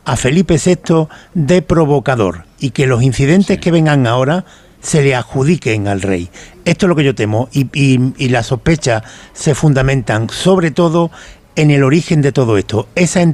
a Felipe VI de provocador y que los incidentes que vengan ahora se le adjudiquen al rey. Esto es lo que yo temo y las sospechas se fundamentan sobre todo en el origen de todo esto, esa